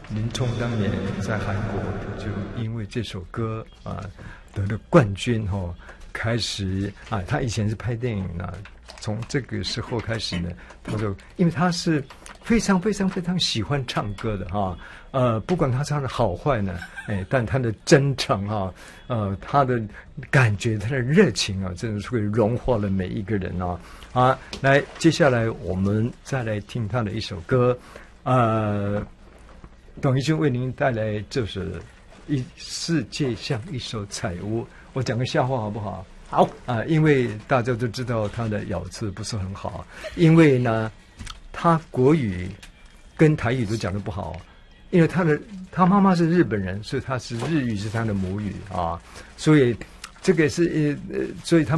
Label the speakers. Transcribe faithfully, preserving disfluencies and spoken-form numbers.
Speaker 1: 林冲当年在韩国就因为这首歌啊得了冠军哦，开始啊，他以前是拍电影呢，从这个时候开始呢，他就因为他是非常非常非常喜欢唱歌的哈、啊，呃，不管他唱的好坏呢，哎，但他的真诚啊，呃，他的感觉，他的热情啊，真的是会融化了每一个人啊。好，来，接下来我们再来听他的一首歌，呃。董一军为您带来这首《一世界像一首彩屋》。我讲个笑话好不好？
Speaker 2: 好
Speaker 1: 啊、呃，因为大家都知道他的咬字不是很好，因为呢，他国语跟台语都讲得不好，因为他的他妈妈是日本人，所以他是日语是他的母语啊，所以这个是呃，所以他。